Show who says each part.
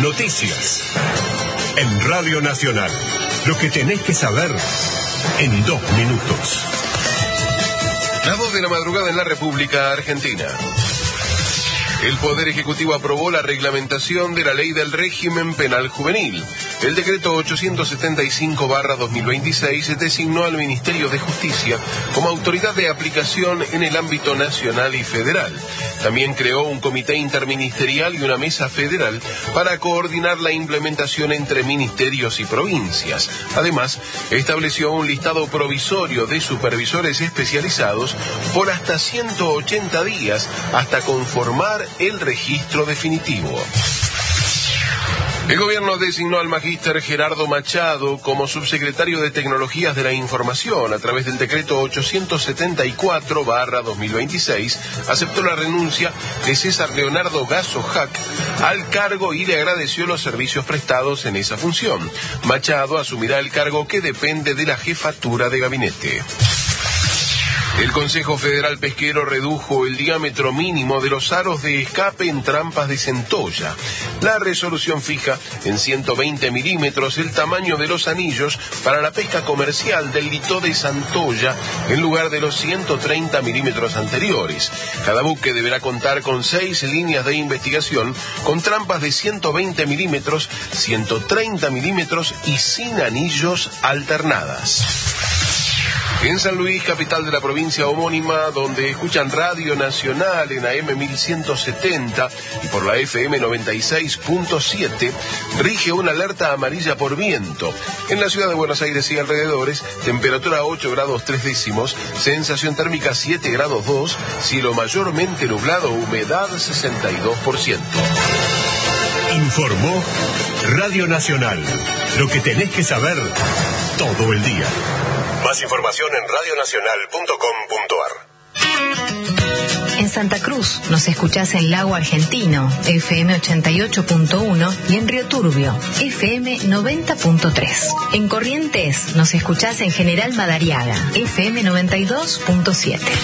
Speaker 1: Noticias. En Radio Nacional. Lo que tenés que saber en 2 minutos.
Speaker 2: Las 2 de la madrugada en la República Argentina. El Poder Ejecutivo aprobó la reglamentación de la Ley del Régimen Penal Juvenil. El decreto 875/2026 designó al Ministerio de Justicia como autoridad de aplicación en el ámbito nacional y federal. También creó un comité interministerial y una mesa federal para coordinar la implementación entre ministerios y provincias. Además, estableció un listado provisorio de supervisores especializados por hasta 180 días hasta conformar el registro definitivo. El gobierno designó al magíster Gerardo Machado como subsecretario de Tecnologías de la Información. A través del decreto 874/2026, aceptó la renuncia de César Leonardo Gasso Hack al cargo y le agradeció los servicios prestados en esa función. Machado asumirá el cargo que depende de la jefatura de gabinete. El Consejo Federal Pesquero redujo el diámetro mínimo de los aros de escape en trampas de centolla. La resolución fija en 120 milímetros el tamaño de los anillos para la pesca comercial del Lito de Santoya en lugar de los 130 milímetros anteriores. Cada buque deberá contar con 6 líneas de investigación con trampas de 120 milímetros, 130 milímetros y sin anillos alternadas. En San Luis, capital de la provincia homónima, donde escuchan Radio Nacional en AM 1170 y por la FM 96.7, rige una alerta amarilla por viento. En la ciudad de Buenos Aires y alrededores, temperatura 8 grados 3 décimos, sensación térmica 7 grados 2, cielo mayormente nublado, humedad 62%.
Speaker 1: Informó Radio Nacional. Lo que tenés que saber todo el día. Más información en radionacional.com.ar.
Speaker 3: En Santa Cruz nos escuchás en Lago Argentino, FM 88.1 y en Río Turbio, FM 90.3. En Corrientes nos escuchás en General Madariaga, FM 92.7.